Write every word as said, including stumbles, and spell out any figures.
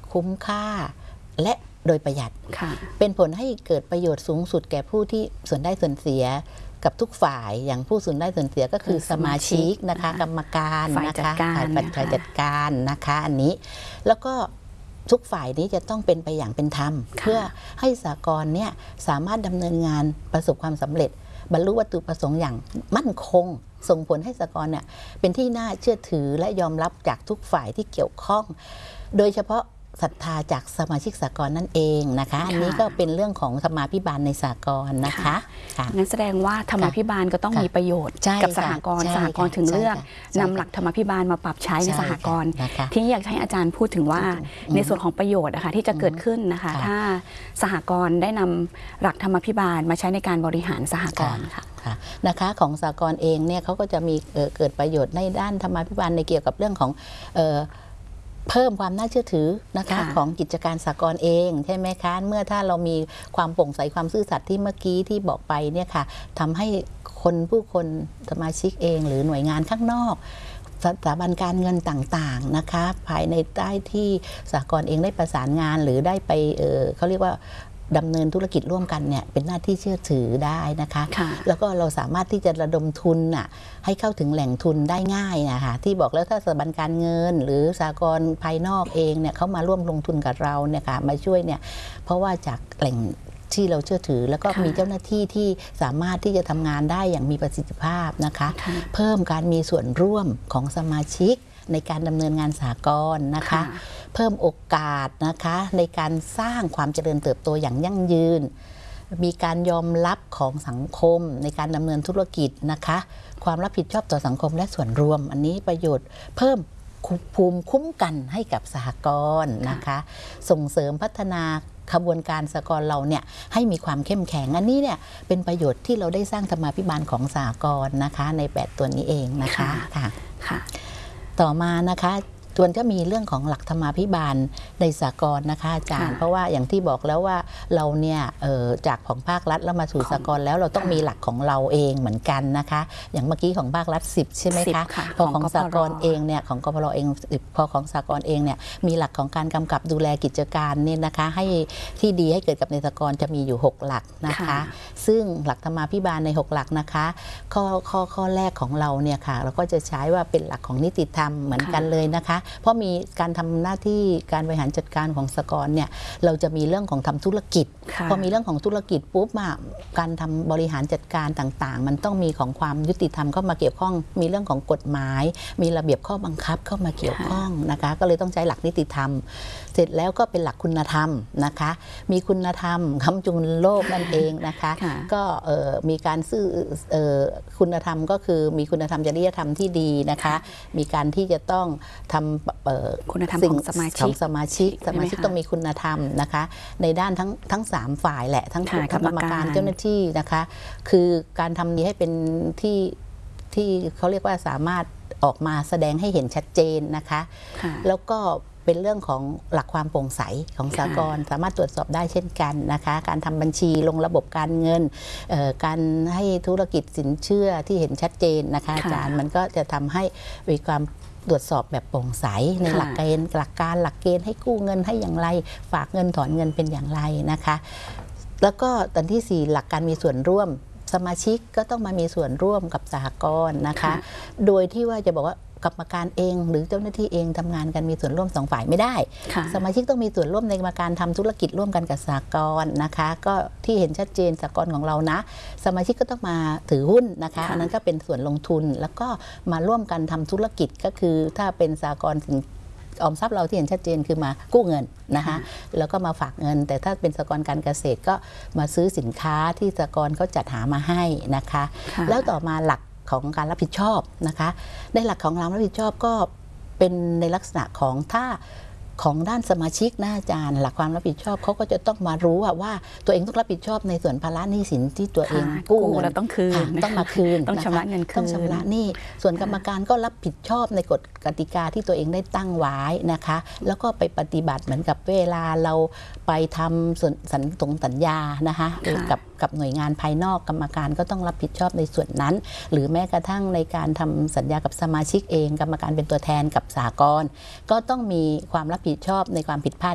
คุ้มค่าและโดยประหยัดเป็นผลให้เกิดประโยชน์สูงสุดแก่ผู้ที่ส่วนได้ส่วนเสียกับทุกฝ่ายอย่างผู้ส่วนได้ส่วนเสียก็คือสมาชิกนะคะกรรมการนะคะฝ่ายฝ่ายจัดการนะคะอันนี้แล้วก็ทุกฝ่ายนี้จะต้องเป็นไปอย่างเป็นธรรมเพื่อให้สหกรณ์เนี่ยสามารถดำเนินงานประสบความสำเร็จบรรลุวัตถุประสงค์อย่างมั่นคงส่งผลให้สหกรณ์เนี่ยเป็นที่น่าเชื่อถือและยอมรับจากทุกฝ่ายที่เกี่ยวข้องโดยเฉพาะศรัทธาจากสมาชิกสหกรณ์นั่นเองนะคะอันนี้ก็เป็นเรื่องของธรรมาภิบาลในสหกรณ์นะคะงั้นแสดงว่าธรรมาภิบาลก็ต้องมีประโยชน์กับสหกรณ์สหกรณ์ถึงเลือกนำหลักธรรมาภิบาลมาปรับใช้ในสหกรณ์ทีนี้อยากให้อาจารย์พูดถึงว่าในส่วนของประโยชน์นะคะที่จะเกิดขึ้นนะคะถ้าสหกรณ์ได้นำหลักธรรมาภิบาลมาใช้ในการบริหารสหกรณ์ค่ะนะคะของสหกรณ์เองเนี่ยเขาก็จะมีเกิดประโยชน์ในด้านธรรมาภิบาลในเกี่ยวกับเรื่องของเพิ่มความน่าเชื่อถือนะคะของกิจการสหกรณ์เองใช่ไหมคะเมื่อถ้าเรามีความโปร่งใสความซื่อสัตย์ที่เมื่อกี้ที่บอกไปเนี่ยค่ะทำให้คนผู้คนสมาชิกเองหรือหน่วยงานข้างนอกสถาบันการเงินต่างๆนะคะภายในใต้ที่สหกรณ์เองได้ประสานงานหรือได้ไป เอ่อ เขาเรียกว่าดำเนินธุรกิจร่วมกันเนี่ยเป็นหน้าที่เชื่อถือได้นะคะแล้วก็เราสามารถที่จะระดมทุนน่ะให้เข้าถึงแหล่งทุนได้ง่ายนะคะที่บอกแล้วถ้าสถาบันการเงินหรือสหกรณ์ภายนอกเองเนี่ยเขามาร่วมลงทุนกับเราเนี่ยค่ะมาช่วยเนี่ยเพราะว่าจากแหล่งที่เราเชื่อถือแล้วก็มีเจ้าหน้าที่ที่สามารถที่จะทำงานได้อย่างมีประสิทธิภาพนะคะเพิ่มการมีส่วนร่วมของสมาชิกในการดำเนินงานสหกรณ์นะคะเพิ่มโอกาสนะคะในการสร้างความเจริญเติบโตอย่างยั่งยืนมีการยอมรับของสังคมในการดำเนินธุรกิจนะคะความรับผิดชอบต่อสังคมและส่วนรวมอันนี้ประโยชน์เพิ่มภูมิคุ้มกันให้กับสหกรณ์นะคะส่งเสริมพัฒนาขบวนการสหกรณ์เราเนี่ยให้มีความเข้มแข็งอันนี้เนี่ยเป็นประโยชน์ที่เราได้สร้างธรรมาภิบาลของสหกรณ์นะคะในแปดตัวนี้เองนะคะค่ะต่อมานะคะส่วนก็มีเรื่องของหลักธรรมาภิบาลในสหกรณ์นะคะอาจารย์เพราะว่าอย่างที่บอกแล้วว่าเราเนี่ยจากของภาครัฐแล้วมาสู่สหกรณ์แล้วเราต้องมีหลักของเราเองเหมือนกันนะคะอย่างเมื่อกี้ของภาครัฐสิบใช่ไหมคะพอของสหกรณ์เองเนี่ยของกพรเองพอของสหกรณ์เองเนี่ยมีหลักของการกำกับดูแลกิจการเนี่ยนะคะให้ที่ดีให้เกิดกับในสหกรณ์จะมีอยู่หกหลักนะคะซึ่งหลักธรรมาภิบาลในหกหลักนะคะข้อข้อข้อแรกของเราเนี่ยค่ะเราก็จะใช้ว่าเป็นหลักของนิติธรรมเหมือนกันเลยนะคะเพราะมีการทำหน้าที่การบริหารจัดการของสหกรณ์เนี่ยเราจะมีเรื่องของทำธุรกิจพอมีเรื่องของธุรกิจปุ๊บมาการทำบริหารจัดการต่างๆมันต้องมีของความยุติธรรมเข้ามาเกี่ยวข้องมีเรื่องของกฎหมายมีระเบียบข้อบังคับเข้ามาเกี่ยวข้องนะคะก็เลยต้องใช้หลักนิติธรรมเสร็จแล้วก็เป็นหลักคุณธรรมนะคะมีคุณธรรมคำจุนโลกนั่นเองนะคะก็มีการซื่อคุณธรรมก็คือมีคุณธรรมจริยธรรมที่ดีนะคะมีการที่จะต้องทำคุณธรรมของสมาชิกสมาชิกสมาชิกต้องมีคุณธรรมนะคะในด้านทั้งทั้งสามฝ่ายแหละทั้งกรรมการเจ้าหน้าที่นะคะคือการทำนี้ให้เป็นที่ที่เขาเรียกว่าสามารถออกมาแสดงให้เห็นชัดเจนนะคะแล้วก็เป็นเรื่องของหลักความโปร่งใสของสหกรณ์สามารถตรวจสอบได้เช่นกันนะคะการทำบัญชีลงระบบการเงินการให้ธุรกิจสินเชื่อที่เห็นชัดเจนนะคะอาจารย์มันก็จะทำให้มีความตรวจสอบแบบโปร่งใสในหลักเกณฑ์หลักการหลักเกณฑ์ให้กู้เงินให้อย่างไรฝากเงินถอนเงินเป็นอย่างไรนะคะแล้วก็ตอนที่สี่หลักการมีส่วนร่วมสมาชิกก็ต้องมามีส่วนร่วมกับสหกรณ์นะคะโดยที่ว่าจะบอกว่ากรรมการเองหรือเจ้าหน้าที่เองทำงานกันมีส่วนร่วมสองฝ่ายไม่ได้สมาชิกต้องมีส่วนร่วมในการทำธุรกิจร่วมกันกับสหกรณ์นะคะก็ที่เห็นชัดเจนสหกรณ์ของเรานะสมาชิกก็ต้องมาถือหุ้นนะคะอันนั้นก็เป็นส่วนลงทุนแล้วก็มาร่วมกันทำธุรกิจก็คือถ้าเป็นสหกรณ์ออมทรัพย์เราที่เห็นชัดเจนคือมากู้เงินนะคะแล้วก็มาฝากเงินแต่ถ้าเป็นสหกรณ์การเกษตรก็มาซื้อสินค้าที่สหกรณ์เขาจัดหามาให้นะคะแล้วต่อมาหลักของการรับผิดชอบนะคะในหลักของการรับผิดชอบก็เป็นในลักษณะของถ้าของด้านสมาชิกนะอาจารย์หลักความรับผิดชอบเขาก็จะต้องมารู้ว่าตัวเองต้องรับผิดชอบในส่วนภาระหนี้สินที่ตัวเองกู้เงินแล้วต้องคืนต้องมาคืนต้องชำระเงินคืนต้องชำระหนี้ส่วนกรรมการก็รับผิดชอบในกฎกติกาที่ตัวเองได้ตั้งไว้นะคะแล้วก็ไปปฏิบัติเหมือนกับเวลาเราไปทำส่วนสัญญาสัญญานะคะกับกับหน่วยงานภายนอกกรรมการก็ต้องรับผิดชอบในส่วนนั้นหรือแม้กระทั่งในการทำสัญญากับสมาชิกเองกรรมการเป็นตัวแทนกับสหกรณ์ก็ต้องมีความรับผิดชอบในความผิดพลาด